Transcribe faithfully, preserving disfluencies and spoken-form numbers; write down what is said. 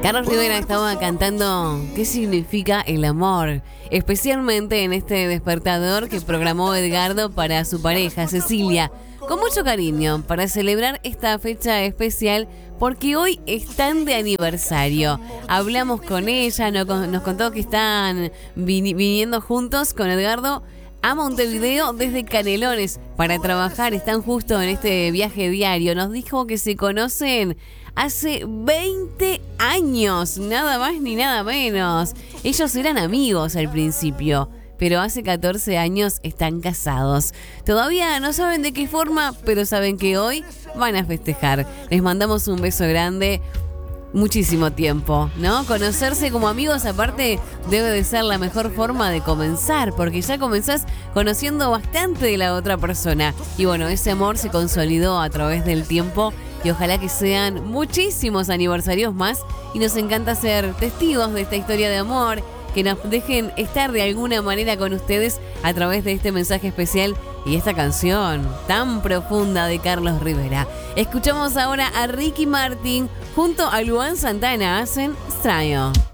Carlos Rivera estaba cantando qué significa el amor, especialmente en este despertador que programó Edgardo para su pareja, Cecilia, con mucho cariño, para celebrar esta fecha especial porque hoy están de aniversario. Hablamos con ella, nos contó que están viniendo juntos con Edgardo a Montevideo desde Canelones para trabajar, están justo en este viaje diario. Nos dijo que se conocen hace veinte años, nada más ni nada menos. Ellos eran amigos al principio, pero hace catorce años están casados. Todavía no saben de qué forma, pero saben que hoy van a festejar. Les mandamos un beso grande. Muchísimo tiempo, ¿no? Conocerse como amigos, aparte, debe de ser la mejor forma de comenzar, porque ya comenzás conociendo bastante de la otra persona. Y bueno, ese amor se consolidó a través del tiempo y ojalá que sean muchísimos aniversarios más. Y nos encanta ser testigos de esta historia de amor, que nos dejen estar de alguna manera con ustedes a través de este mensaje especial y esta canción tan profunda de Carlos Rivera. Escuchamos ahora a Ricky Martin junto a Luan Santana, hacen Extraño.